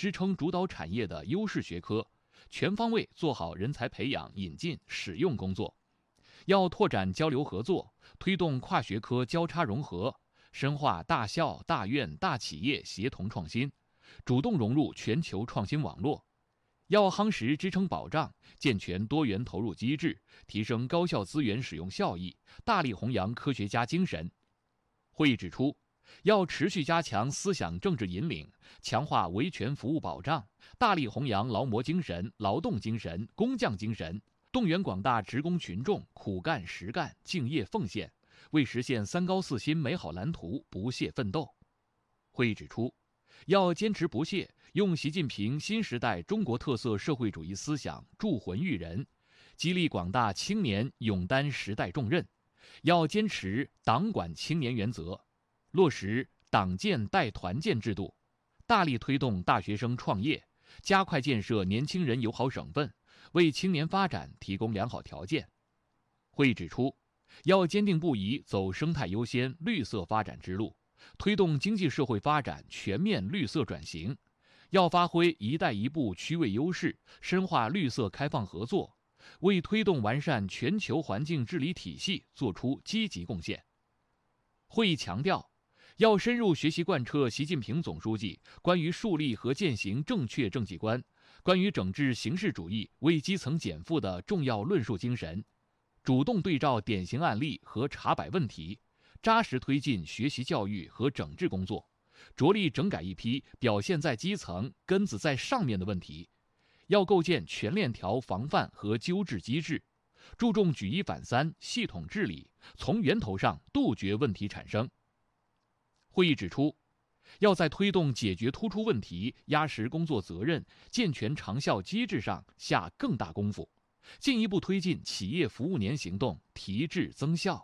支撑主导产业的优势学科，全方位做好人才培养、引进、使用工作。要拓展交流合作，推动跨学科交叉融合，深化大校、大院、大企业协同创新，主动融入全球创新网络。要夯实支撑保障，健全多元投入机制，提升高校资源使用效益，大力弘扬科学家精神。会议指出，要持续加强思想政治引领，强化维权服务保障，大力弘扬劳模精神、劳动精神、工匠精神，动员广大职工群众苦干实干、敬业奉献，为实现3高4新美好蓝图不懈奋斗。会议指出，要坚持不懈，用习近平新时代中国特色社会主义思想铸魂育人，激励广大青年勇担时代重任。要坚持党管青年原则，落实党建带团建制度，大力推动大学生创业，加快建设年轻人友好省份，为青年发展提供良好条件。会议指出，要坚定不移走生态优先、绿色发展之路，推动经济社会发展全面绿色转型。要发挥“一带一步”区位优势，深化绿色开放合作，为推动完善全球环境治理体系作出积极贡献。会议强调，要深入学习贯彻习近平总书记关于树立和践行正确政绩观、关于整治形式主义、为基层减负的重要论述精神，主动对照典型案例和查摆问题，扎实推进学习教育和整治工作，着力整改一批表现在基层、根子在上面的问题。要构建全链条防范和纠治机制，注重举一反三、系统治理，从源头上杜绝问题产生。会议指出，要在推动解决突出问题、压实工作责任、健全长效机制上下更大功夫，进一步推进企业服务年行动提质增效。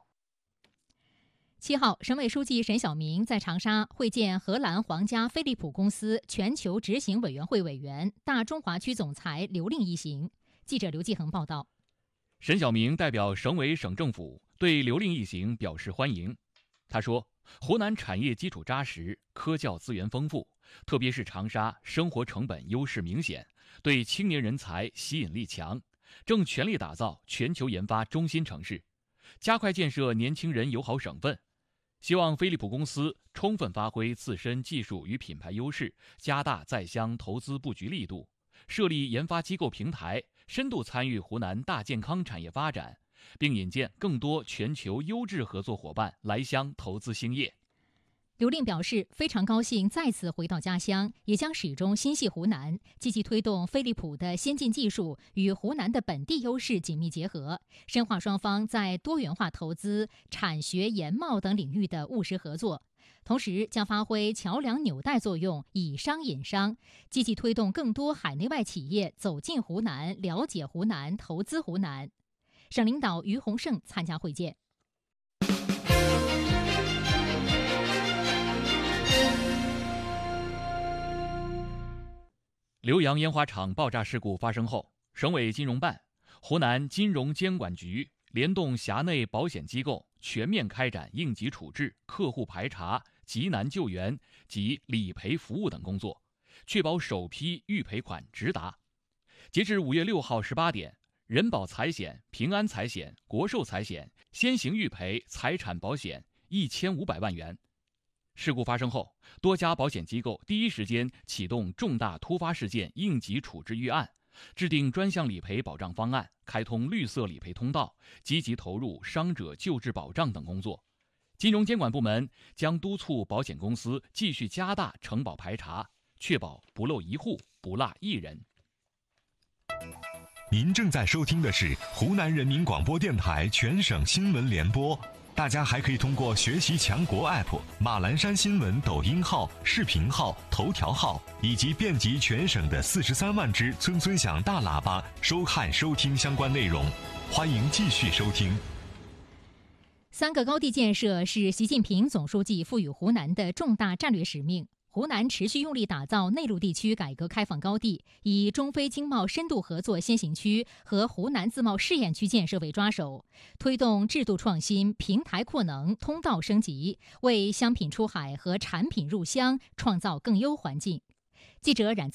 7号，省委书记沈晓明在长沙会见荷兰皇家飞利浦公司全球执行委员会委员、大中华区总裁刘令一行。记者刘继恒报道。 沈晓明代表省委省政府对刘令一行表示欢迎。他说，湖南产业基础扎实，科教资源丰富，特别是长沙生活成本优势明显，对青年人才吸引力强，正全力打造全球研发中心城市，加快建设年轻人友好省份。希望飞利浦公司充分发挥自身技术与品牌优势，加大在乡投资布局力度，设立研发机构平台，深度参与湖南大健康产业发展，并引荐更多全球优质合作伙伴来乡投资兴业。 刘令表示，非常高兴再次回到家乡，也将始终心系湖南，积极推动飞利浦的先进技术与湖南的本地优势紧密结合，深化双方在多元化投资、产学研贸等领域的务实合作。同时将发挥桥梁纽带作用，以商引商，积极推动更多海内外企业走进湖南、了解湖南、投资湖南。省领导于洪胜参加会见。 浏阳烟花厂爆炸事故发生后，省委金融办、湖南金融监管局联动辖内保险机构，全面开展应急处置、客户排查、急难救援及理赔服务等工作，确保首批预赔款直达。截至5月6号18点，人保财险、平安财险、国寿财险先行预赔财产保险1500万元。事故发生后，多家保险机构第一时间启动重大突发事件应急处置预案，制定专项理赔保障方案，开通绿色理赔通道，积极投入伤者救治保障等工作。金融监管部门将督促保险公司继续加大承保排查，确保不漏一户、不落一人。 您正在收听的是湖南人民广播电台全省新闻联播。大家还可以通过学习强国 App、马栏山新闻抖音号、视频号、头条号，以及遍及全省的43万只村村响大喇叭收看收听相关内容。欢迎继续收听。 3个高地建设是习近平总书记赋予湖南的重大战略使命。湖南持续用力打造内陆地区改革开放高地，以中非经贸深度合作先行区和湖南自贸试验区建设为抓手，推动制度创新、平台扩能、通道升级，为商品出海和产品入乡创造更优环境。记者冉